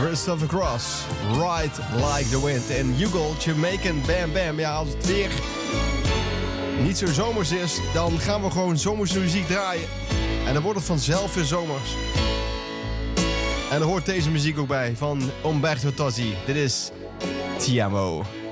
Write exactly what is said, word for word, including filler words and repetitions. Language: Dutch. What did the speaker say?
Christopher Cross, Ride Like the Wind. En Hugo, Jamaican Bam Bam. Ja, als het weer niet zo zomers is, dan gaan we gewoon zomerse muziek draaien. En dan wordt het vanzelf weer zomers. En er hoort deze muziek ook bij van Umberto Tozzi. Dit is Ti Amo.